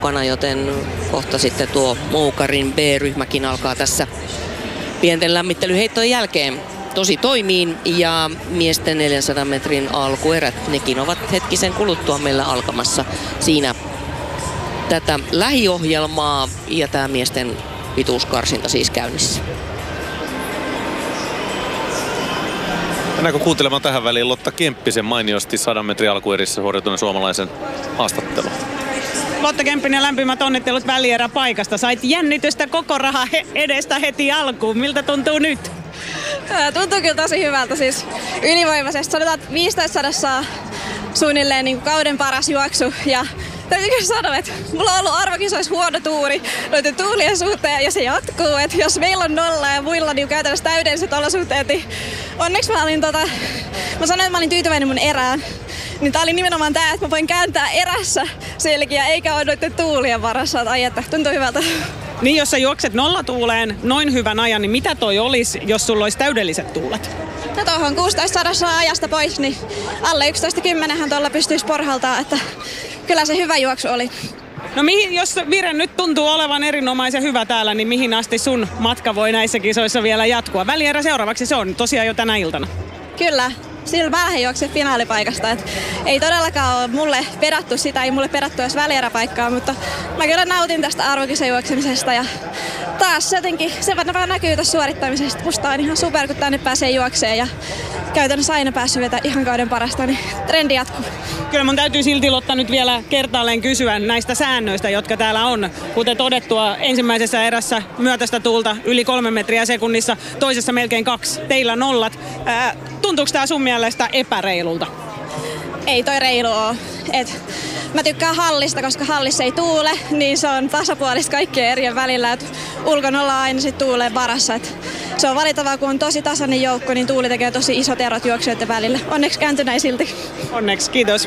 mukana, joten kohta sitten tuo Moukarin B-ryhmäkin alkaa tässä pienten lämmittelyheittojen jälkeen tosi toimiin, ja miesten 400 metrin alkuerät, nekin ovat hetkisen kuluttua meillä alkamassa siinä tätä lähiohjelmaa, ja tämä miesten pituuskarsinta siis käynnissä. Mennäänkö kuuntelemaan tähän väliin Lotta Kemppisen mainiosti 100 metrin alkuerissä suorituneen suomalaisen haastattelun? Lotta Kemppinen, lämpimät onnittelut välieräpaikasta. Sait jännitystä koko raha edestä heti alkuun. Miltä tuntuu nyt? Tuntuu kyllä tosi hyvältä, siis ylivoimaisesti. Sanotaan, että 1500 suunnilleen niin kauden paras juoksu. Ja täytyy kyllä sanoa, että mulla on ollut arvokisoissa huono tuuri noiden tuulien suhteen, ja se jatkuu. Että jos meillä on nolla ja muilla niin käytännössä täydelliset olosuhteet, niin onneksi mä sanoin, että mä olin tyytyväinen mun erään. Niin tää oli nimenomaan tää, että mä voin kääntää erässä selkiä, eikä ole noiden tuulien varassa. Että ai, että tuntuu hyvältä. Niin, jos sä juokset nollatuuleen noin hyvän ajan, niin mitä toi olisi, jos sulla olisi täydelliset tuulet? No tuohon 1600 ajasta pois, niin alle 11.10 tuolla pystyisi porhaltaa, että kyllä se hyvä juoksu oli. No mihin, jos Vire nyt tuntuu olevan erinomaisen hyvä täällä, niin mihin asti sun matka voi näissä kisoissa vielä jatkua? Välierä seuraavaksi se on tosiaan jo tänä iltana. Kyllä. Sillä mä lähdin juoksemaan finaalipaikasta. Et ei todellakaan ole mulle pedattu sitä, ei mulle pedattu edes välieräpaikkaa, mutta mä kyllä nautin tästä arvokisan juoksemisesta. Ja taas jotenkin se vaan näkyy tässä suorittamisesta. Musta on ihan super, kun tänne pääsee juokseen ja käytännössä aina päässyt vetämään ihan kauden parasta, niin trendi jatkuu. Kyllä mun täytyy silti Lotta nyt vielä kertaalleen kysyä näistä säännöistä, jotka täällä on. Kuten todettua, ensimmäisessä erässä myötäistä tuulta yli 3 metriä sekunnissa, toisessa melkein 2. Teillä nollat. Tuntuuko tää sun mielestä epäreilulta? Ei toi reilu oo. Mä tykkään hallista, koska hallissa ei tuule, niin se on tasapuolista kaikkien erien välillä. Ulkona ollaan aina sit tuuleen varassa. Se on valittavaa, kun on tosi tasainen joukko, niin tuuli tekee tosi isot erot juoksijoiden välillä. Onneksi kääntyi näin silti. Onneksi, kiitos.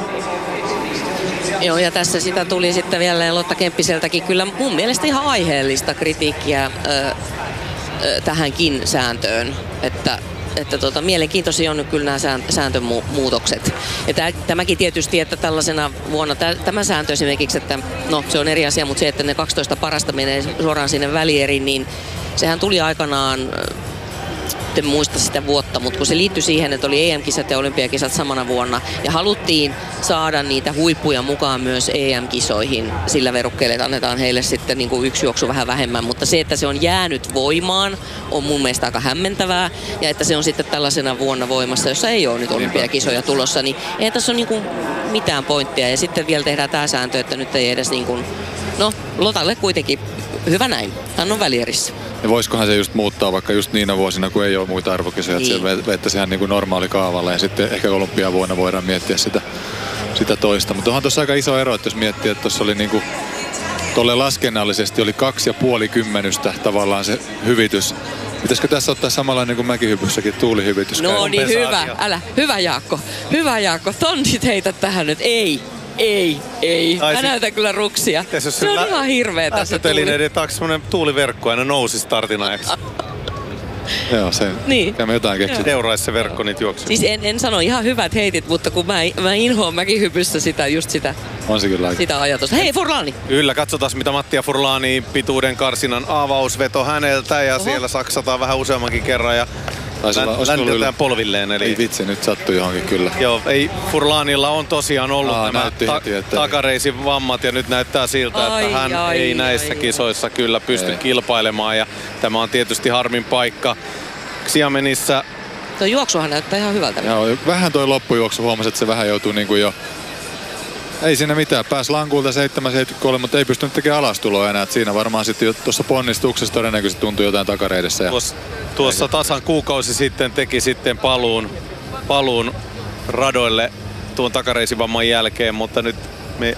Joo, ja tässä sitä tuli sitten vielä Lotta Kemppiseltäkin kyllä mun mielestä ihan aiheellista kritiikkiä tähänkin sääntöön, että mielenkiintoisia on kyllä nämä sääntömuutokset. Ja tämäkin tietysti, että tällaisena vuonna, tämä sääntö esimerkiksi, että no se on eri asia, mutta se, että ne 12 parasta menee suoraan sinne välieriin, niin sehän tuli aikanaan, en muista sitä vuotta, mutta kun se liittyi siihen, että oli EM-kisat ja olympiakisat samana vuonna ja haluttiin saada niitä huippuja mukaan myös EM-kisoihin sillä verukkeella, että annetaan heille sitten niin kuin yksi juoksu vähän vähemmän, mutta se, että se on jäänyt voimaan, on mun mielestä aika hämmentävää, ja että se on sitten tällaisena vuonna voimassa, jossa ei ole nyt olympiakisoja tulossa, niin ei tässä ole niin kuin mitään pointtia, ja sitten vielä tehdään tämä sääntö, että nyt ei edes niin kuin, no Lotalle kuitenkin hyvä näin, hän on välierissä. Ja voisikohan se just muuttaa vaikka just niinä vuosina, kun ei ole muita arvokisoja, että se vettäisi ihan niin kuin normaali kaavalla, ja sitten ehkä olympiavuonna voidaan miettiä sitä toista. Mutta onhan tuossa aika iso ero, että jos miettii, että tuossa oli niin kuin tolle laskennallisesti oli 2,5 kymmenystä tavallaan se hyvitys. Pitäisikö tässä ottaa samanlainen kuin mäkihypyssäkin tuulihyvitys? No niin, hyvä Jaakko, tontit heitä tähän nyt, ei. Mä näytän kyllä ruksia. Se on ihan hirveetä se tuuli. Lähtötelineiden taakse semmonen tuuliverkko aina nousi startin ajaksi. Joo, se. Niin. Me jotain keksiä. Seuraisi se verkko niitä juoksuja. Siis en sano ihan hyvät heitit, mutta kun mä inhoan mäkihypyssä sitä on se kyllä sitä ajatusta. Hei Furlani! Kyllä, katsotaan mitä Mattia Furlani pituuden karsinan avausveto häneltä ja siellä saksataan vähän useammankin kerran ja ländetään polvilleen. Eli... Ei vitsi, nyt sattui johonkin kyllä. Joo, ei Furlanilla on tosiaan ollut nämä takareisin vammat ja nyt näyttää siltä, että hän ei näissä kisoissa kyllä pysty kilpailemaan ja tämä on tietysti harmin paikka. Xiamenissa. Tuo juoksuhan näyttää ihan hyvältä. Joo, vähän toi loppujuoksu huomasi, että se vähän joutuu niinku jo... Ei siinä mitään. Pääsi lankulta 7,73, mutta ei pystynyt tekemään alastuloa enää. Et siinä varmaan sitten jo tuossa ponnistuksessa todennäköisesti tuntui jotain takareidessä. Ja... Tuossa tasan kuukausi sitten teki sitten paluun radoille tuon takareisivamman jälkeen, mutta nyt me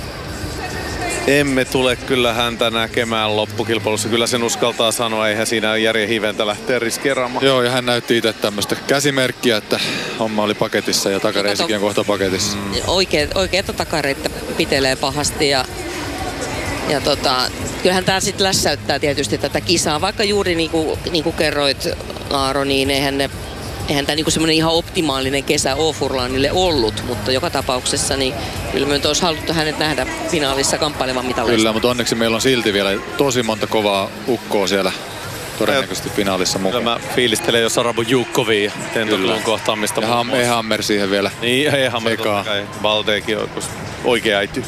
emme tule kyllä häntä näkemään loppukilpailussa. Kyllä sen uskaltaa sanoa, eihän siinä järjen hiventä lähteä riskeeraamaan. Joo, ja hän näytti itse tämmöistä käsimerkkiä, että homma oli paketissa ja takareisikin on kohta paketissa. Oikeeta takareita pitelee pahasti ja kyllähän tää sitten lässäyttää tietysti tätä kisaa, vaikka juuri niin kuin kerroit Aaro, niin eihän ne eihän tämä niinku semmoinen ihan optimaalinen kesä Åfurlanille ollut, mutta joka tapauksessa niin kyllä me olisi haluttu hänet nähdä finaalissa kamppailevan mitaleista. Kyllä, mutta onneksi meillä on silti vielä tosi monta kovaa ukkoa siellä todennäköisesti finaalissa mukaan. Kyllä mä fiilistelen jo Sarabu Juukkovia ja Tentoklun kohtaamista. Ja E-Hammer siihen vielä. Niin, E-Hammer totta kai. Valteekin oikea äity.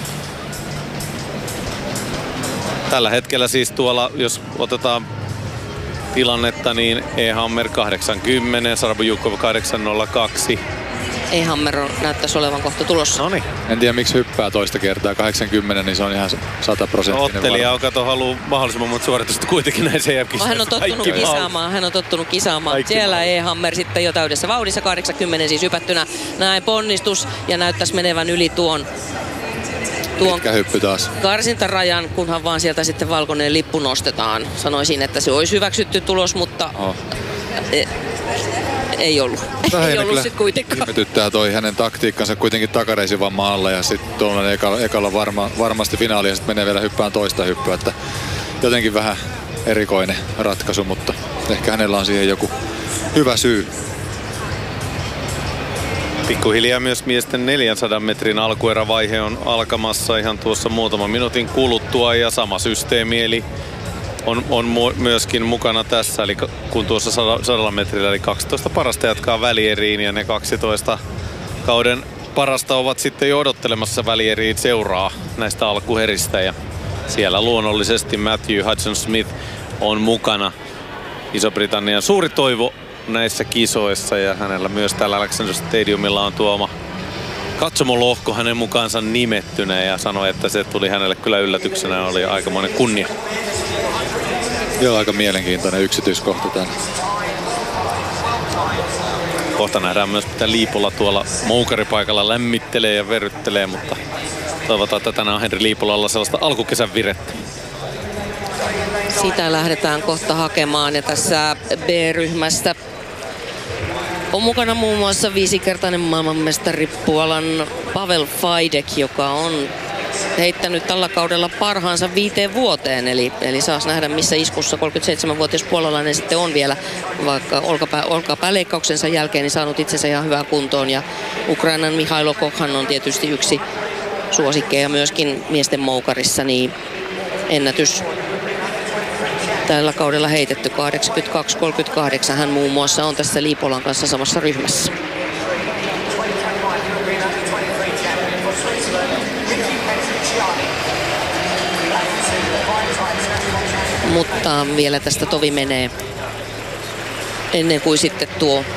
Tällä hetkellä siis tuolla, jos otetaan tilannetta, niin E-Hammer 80, Sarabu Juukkov 802. E-Hammer näyttäisi olevan kohta tulossa. Noniin. En tiedä miksi hyppää toista kertaa 80, niin se on ihan 100%. Ottelija on haluaa mahdollisimman monta suoritusta kuitenkin näissä EM-kisoissa. Hän on tottunut kisaamaan. Siellä E-Hammer sitten jo täydessä vauhdissa 80 siis hypättynä. Näin ponnistus ja näyttäisi menevän yli tuon pitkä hyppy taas. Karsintarajan, kunhan vaan sieltä sitten valkoinen lippu nostetaan. Sanoisin, että se olisi hyväksytty tulos, mutta ei ollut. Ei ollut sitten kuitenkaan. Ihmetyttää toi hänen taktiikkansa kuitenkin takareisivamman alla ja sitten tuollainen ekalla varmasti finaali ja sitten menee vielä hyppään toista hyppyä. Että jotenkin vähän erikoinen ratkaisu, mutta ehkä hänellä on siihen joku hyvä syy. Pikkuhiljaa myös miesten 400 metrin alkuerävaihe on alkamassa ihan tuossa muutaman minuutin kuluttua ja sama systeemi eli on myöskin mukana tässä, eli kun tuossa 100 metrillä eli 12 parasta jatkaa välieriin ja ne 12 kauden parasta ovat sitten jo odottelemassa välieriin seuraa näistä alkuheristä ja siellä luonnollisesti Matthew Hudson-Smith on mukana. Iso-Britannian suuri toivo näissä kisoissa ja hänellä myös täällä Alexander Stadiumilla on tuo oma katsomolohko hänen mukaansa nimettynä ja sanoi, että se tuli hänelle kyllä yllätyksenä ja oli aikamoinen kunnia. Joo, aika mielenkiintoinen yksityiskohta tänne. Kohta nähdään myös, mitä Liipola tuolla moukaripaikalla lämmittelee ja verryttelee, mutta toivotaan, että tänään on Henri Liipolalla sellaista alkukesän virettä. Sitä lähdetään kohta hakemaan ja tässä B-ryhmästä on mukana muun muassa 5-kertainen maailmanmestari Puolan Pavel Fajdek, joka on heittänyt tällä kaudella parhaansa 5 vuoteen. Eli saas nähdä, missä iskussa 37-vuotias puolalainen sitten on vielä, vaikka olkapääleikkauksensa jälkeen niin saanut itsensä ihan hyvään kuntoon. Ja Ukrainan Mihailo Kokhan on tietysti yksi suosikkeja myöskin miesten moukarissa, niin ennätys tällä kaudella heitetty 82-38. Hän muun muassa on tässä Liipolan kanssa samassa ryhmässä. Mutta vielä tästä tovi menee ennen kuin sitten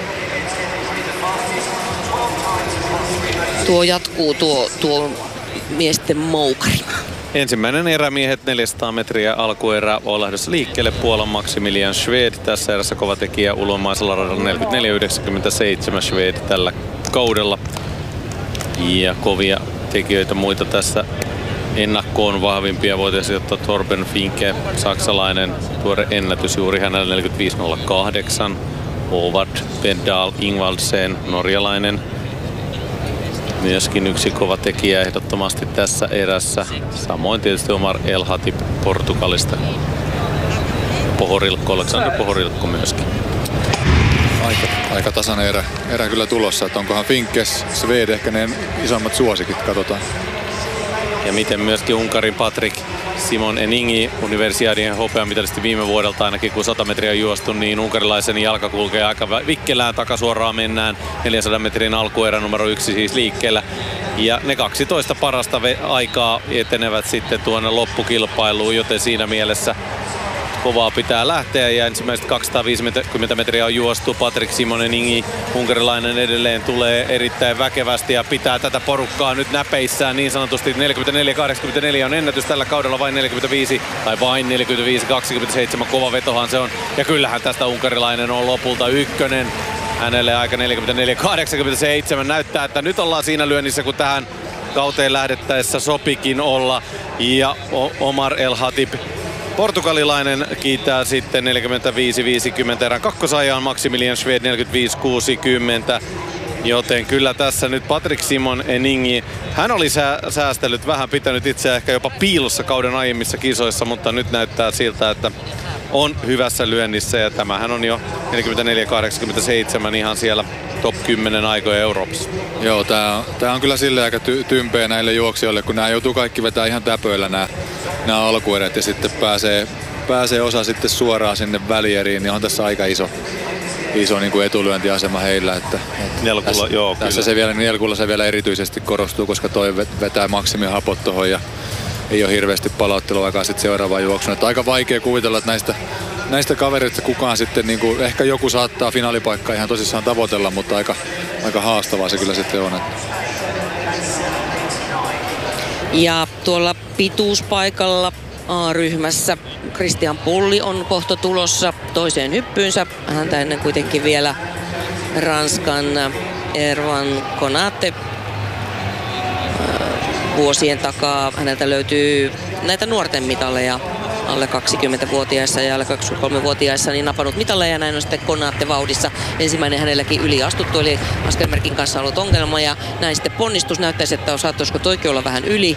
tuo jatkuu tuo miesten moukari. Ensimmäinen erämiehet 400 metriä alkuerä on lähdössä liikkeelle Puolan Maximilian Schwed. Tässä erässä kova tekijä ulomaisella radalla 44.97 Schwed tällä kaudella. Ja kovia tekijöitä muita tässä ennakkoon vahvimpia voitaisiin ottaa Torben Finke, saksalainen tuore ennätys juuri hänellä 45.08. Håvard Pedal Ingvaldsen, norjalainen. Myöskin yksi kova tekijä ehdottomasti tässä erässä. Samoin tietysti Omar El Hatib Portugalista. Pohorilkko, Alexander Pohorilkko myöskin. Aika tasainen erä kyllä tulossa. Että onkohan Finkes, Sved ehkä ne isommat suosikit, katsotaan. Ja miten myöskin Unkarin Patrik Simon Eningi, Universiadin hopeamitalisti viime vuodelta ainakin kun 100 metriä on juostu, niin unkarilaisen jalka kulkee aika vikkelään, takasuoraan mennään 400 metrin alkuerä numero 1 siis liikkeellä. Ja ne 12 parasta aikaa etenevät sitten tuonne loppukilpailuun, joten siinä mielessä kovaa pitää lähteä ja ensimmäiset 250 metriä on juostu. Patrik Simoneningi, unkarilainen edelleen tulee erittäin väkevästi ja pitää tätä porukkaa nyt näpeissään niin sanotusti. 44.84 on ennätys tällä kaudella, vain 45.27, kova vetohan se on. Ja kyllähän tästä unkarilainen on lopulta ykkönen. Hänelle aika 44.87 näyttää, että nyt ollaan siinä lyönnissä, kun tähän kauteen lähdettäessä sopikin olla. Ja Omar El Hatib, portugalilainen, kiittää sitten 45.50 erän kakkosajaan, Maximilian Schwed 45.60. Joten kyllä tässä nyt Patrick Simon Eningi, hän oli säästellyt vähän, pitänyt itseään ehkä jopa piilossa kauden aiemmissa kisoissa, mutta nyt näyttää siltä, että on hyvässä lyönnissä ja tämähän on jo 44-87 ihan siellä top 10 aikoja Euroopassa. Joo, tää on kyllä silleen aika tympeä näille juoksijoille, kun nämä joutuu kaikki vetää ihan täpöillä nämä alkuerät ja sitten pääsee osa sitten suoraan sinne välieriin, niin on tässä aika iso niin kuin etulyöntiasema heillä. Että tässä se vielä, Nielkulla se vielä erityisesti korostuu, koska toi vetää maksimihapot tohon ja ei ole hirveästi palautteluaikaa sitten seuraavaan juoksuun. Että aika vaikea kuvitella, että näistä kavereista kukaan sitten, niin kuin, ehkä joku saattaa finaalipaikkaa ihan tosissaan tavoitella, mutta aika haastavaa se kyllä sitten on. Ja tuolla pituuspaikalla A-ryhmässä Christian Pulli on kohta tulossa toiseen hyppyynsä. Häntä ennen kuitenkin vielä Ranskan Erwan Konate. Vuosien takaa häneltä löytyy näitä nuorten mitaleja alle 20-vuotiaissa ja alle 23-vuotiaissa niin napannut mitaleja. Näin on sitten Konate vauhdissa. Ensimmäinen hänelläkin yliastuttu, eli askelmerkin kanssa ollut ongelma ja näin sitten ponnistus. Näyttäisi, että saattaisiko toikin olla vähän yli,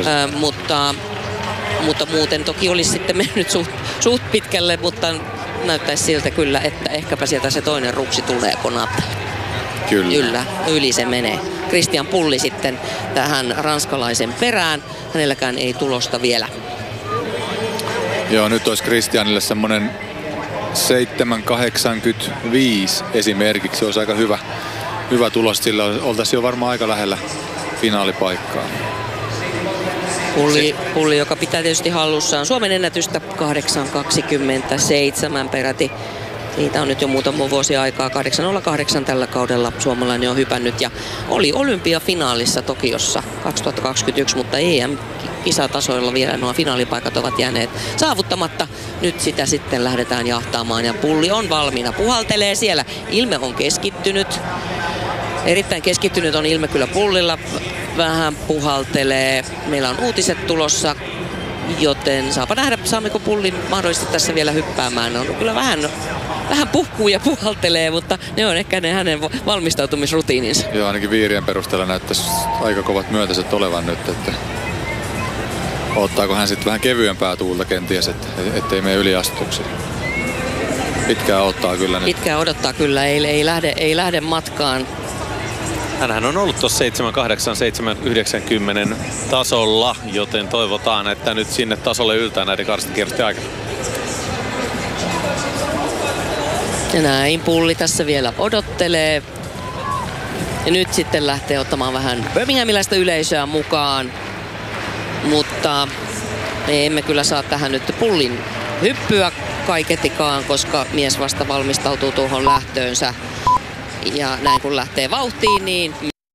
mutta muuten toki olisi sitten mennyt suht pitkälle, mutta näyttäisi siltä kyllä, että ehkäpä sieltä se toinen ruksi tulee Konate. Kyllä, yli se menee. Christian Pulli sitten tähän ranskalaisen perään. Hänelläkään ei tulosta vielä. Joo, nyt olisi Christianille semmoinen 7.85 esimerkiksi. Se olisi aika hyvä tulos, sillä oltaisiin jo varmaan aika lähellä finaalipaikkaa. Pulli, joka pitää tietysti hallussaan Suomen ennätystä 8.27 peräti. Siitä on nyt jo muutama vuosi aikaa. 8.08 tällä kaudella suomalainen on hypännyt ja oli olympiafinaalissa Tokiossa 2021, mutta EM-kisatasoilla vielä nuo finaalipaikat ovat jääneet saavuttamatta. Nyt sitä sitten lähdetään jahtaamaan ja Pulli on valmiina. Puhaltelee siellä. Ilme on keskittynyt. Erittäin keskittynyt on ilme kyllä Pullilla. Vähän puhaltelee. Meillä on uutiset tulossa, joten saapa nähdä, saammeko Pullin mahdollisesti tässä vielä hyppäämään. On kyllä vähän puhkuu ja puhaltelee, mutta ne on ehkä ne hänen valmistautumisrutiininsa. Joo, ainakin viirien perusteella näyttäisi aika kovat myönteiset olevan nyt, että ottaako hän sitten vähän kevyempää tuulta kenties, ettei mene yliastutuksi. Pitkään odottaa kyllä nyt. Pitkään odottaa kyllä, ei lähde matkaan. Hänhän on ollut tuossa 7.8-7.90 tasolla, joten toivotaan, että nyt sinne tasolle yltää näiden karstakierrosten aikana. Ja näin Pulli tässä vielä odottelee. Ja nyt sitten lähtee ottamaan vähän birminghamilaista yleisöä mukaan. Mutta me emme kyllä saa tähän nyt Pullin hyppyä kaiketikaan, koska mies vasta valmistautuu tuohon lähtöönsä. Ja näin kun lähtee vauhtiin, niin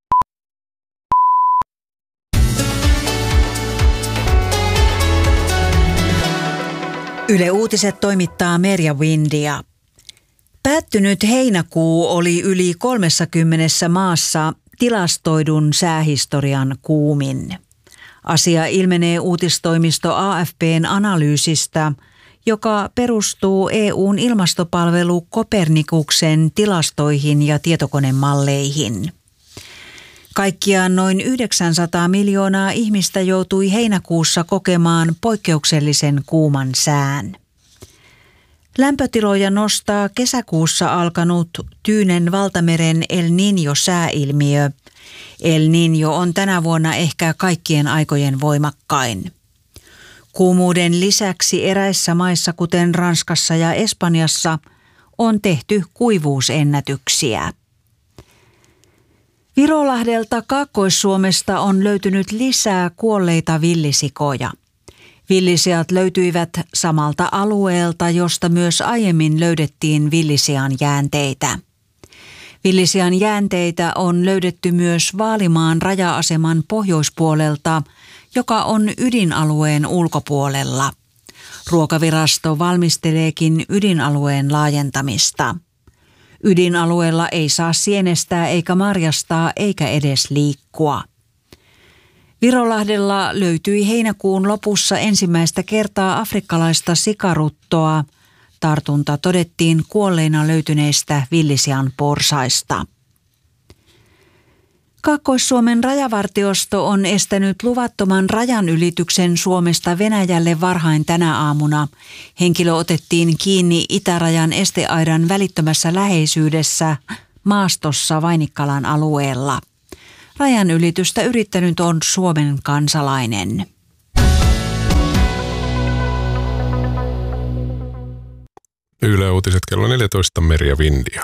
Yle Uutiset toimittaa Merja Windia. Päättynyt heinäkuu oli yli 30 maassa tilastoidun säähistorian kuumin. Asia ilmenee uutistoimisto AFP:n analyysistä, joka perustuu EU:n ilmastopalvelu Kopernikuksen tilastoihin ja tietokonemalleihin. Kaikkiaan noin 900 miljoonaa ihmistä joutui heinäkuussa kokemaan poikkeuksellisen kuuman sään. Lämpötiloja nostaa kesäkuussa alkanut Tyynen valtameren El Niño-sääilmiö. El Niño on tänä vuonna ehkä kaikkien aikojen voimakkain. Kuumuuden lisäksi eräissä maissa, kuten Ranskassa ja Espanjassa, on tehty kuivuusennätyksiä. Virolahdelta Kaakkois-Suomesta on löytynyt lisää kuolleita villisikoja. Villisiat löytyivät samalta alueelta, josta myös aiemmin löydettiin villisian jäänteitä. Villisian jäänteitä on löydetty myös Vaalimaan raja-aseman pohjoispuolelta, joka on ydinalueen ulkopuolella. Ruokavirasto valmisteleekin ydinalueen laajentamista. Ydinalueella ei saa sienestää eikä marjastaa eikä edes liikkua. Virolahdella löytyi heinäkuun lopussa ensimmäistä kertaa afrikkalaista sikaruttoa. Tartunta todettiin kuolleina löytyneistä villisian porsaista. Kaakkois-Suomen rajavartiosto on estänyt luvattoman rajanylityksen Suomesta Venäjälle varhain tänä aamuna. Henkilö otettiin kiinni itärajan esteaidan välittömässä läheisyydessä maastossa Vainikkalan alueella. Rajanylitystä yrittänyt on Suomen kansalainen. Yle Uutiset kello 14, Merja Vindia.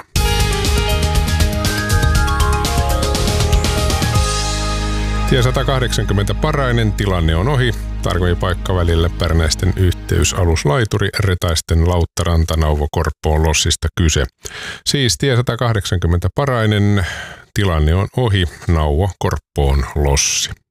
Tie 180 Parainen, tilanne on ohi. Tarkoin paikkavälille Pärnäisten yhteysaluslaituri Retaisten Lauttaranta Nauvo-Korppoon lossista kyse. Siis tie 180 Parainen, tilanne on ohi, Nauvo-Korppoon lossi.